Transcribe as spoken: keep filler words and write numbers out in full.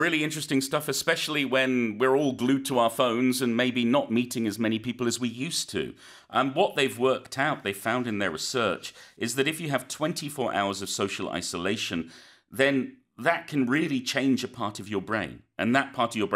Really interesting stuff, especially when we're all glued to our phones and maybe not meeting as many people as we used to. Um, what they've worked out, they found in their research, is that if you have twenty-four hours of social isolation, then that can really change a part of your brain. And that part of your brain